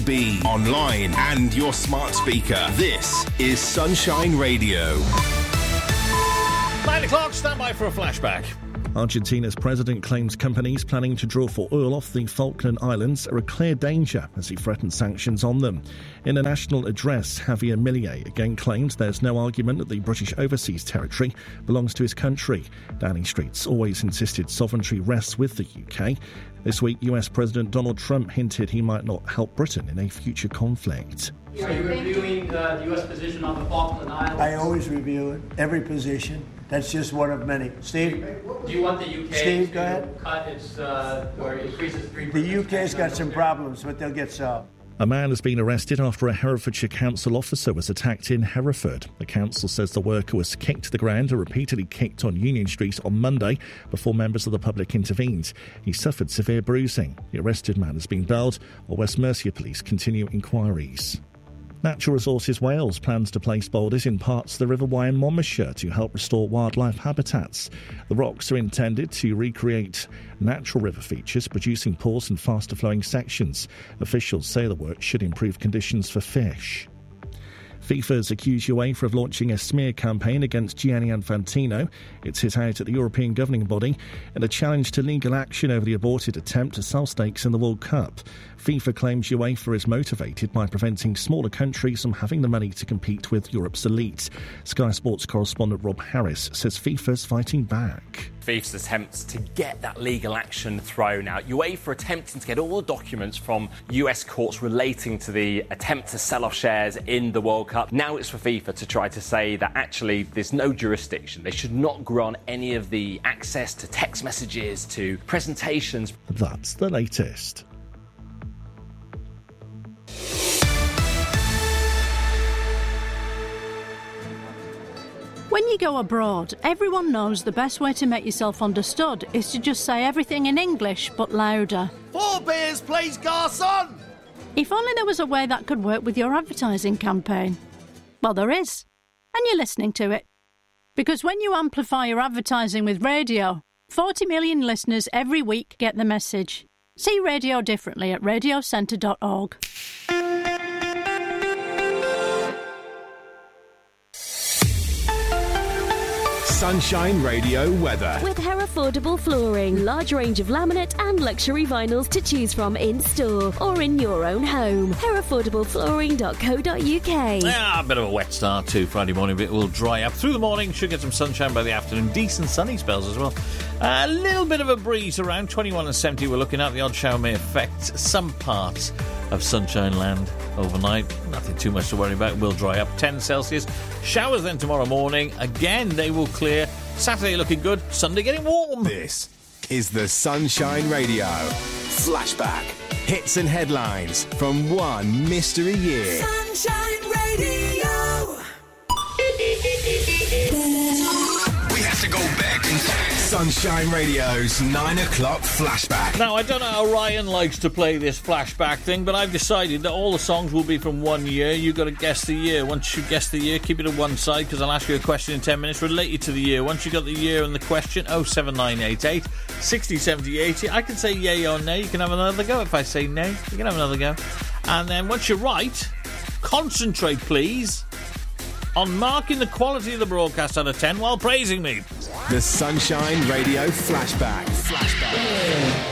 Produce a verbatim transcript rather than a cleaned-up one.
Be online and your smart speaker. This is Sunshine Radio. Nine o'clock, stand by for a flashback. Argentina's president claims companies planning to draw for oil off the Falkland Islands are a clear danger as he threatens sanctions on them. In a national address, Javier Milei again claimed there's no argument that the British overseas territory belongs to his country. Downing Street's always insisted sovereignty rests with the U K. This week, U S President Donald Trump hinted he might not help Britain in a future conflict. Are you reviewing uh, the U S position on the Falkland Islands? I always review it, every position. That's just one of many. Steve? Do you want the U K Steve, to go ahead. cut its, uh, or increase its three percent? The U K's got some problems, but they'll get solved. A man has been arrested after a Herefordshire council officer was attacked in Hereford. The council says the worker was kicked to the ground and repeatedly kicked on Union Street on Monday before members of the public intervened. He suffered severe bruising. The arrested man has been bailed, while West Mercia Police continue inquiries. Natural Resources Wales plans to place boulders in parts of the River Wye in Monmouthshire to help restore wildlife habitats. The rocks are intended to recreate natural river features, producing pores and faster-flowing sections. Officials say the work should improve conditions for fish. FIFA's accused UEFA of launching a smear campaign against Gianni Infantino. It's hit out at the European governing body in a challenge to legal action over the aborted attempt to sell stakes in the World Cup. FIFA claims UEFA is motivated by preventing smaller countries from having the money to compete with Europe's elite. Sky Sports correspondent Rob Harris says FIFA's fighting back. FIFA's attempts to get that legal action thrown out. UEFA attempting to get all the documents from U S courts relating to the attempt to sell off shares in the World Cup. Now it's for FIFA to try to say that actually there's no jurisdiction. They should not grant any of the access to text messages, to presentations. That's the latest. When you go abroad, everyone knows the best way to make yourself understood is to just say everything in English, but louder. Four beers, please, garçon! If only there was a way that could work with your advertising campaign. Well, there is. And you're listening to it. Because when you amplify your advertising with radio, forty million listeners every week get the message. See radio differently at radio centre dot org. Sunshine Radio weather. With Herefordable Flooring, large range of laminate and luxury vinyls to choose from in store or in your own home. herefordable flooring dot co dot uk. Yeah, a bit of a wet start to Friday morning, but it will dry up through the morning. Should get some sunshine by the afternoon. Decent sunny spells as well. A little bit of a breeze around twenty-one and seventy. We're looking at the odd shower may affect some parts of Sunshine Land overnight. Nothing too much to worry about. Will dry up. ten Celsius. Showers then tomorrow morning. Again, they will clear. Saturday looking good. Sunday getting warm. This is the Sunshine Radio Flashback. Hits and headlines from one mystery year. Sunshine Radio. We have to go back in time. Sunshine Radio's nine o'clock flashback. Now, I don't know how Ryan likes to play this flashback thing, but I've decided that all the songs will be from one year. You've got to guess the year. Once you guess the year, keep it to one side, because I'll ask you a question in ten minutes related to the year. Once you got the year and the question, oh seven nine eight eight, six oh seven oh, eighty. I can say yay or nay. You can have another go. If I say nay, you can have another go. And then once you're right, concentrate, please, on marking the quality of the broadcast out of ten while praising me. The Sunshine Radio Flashback. Flashback.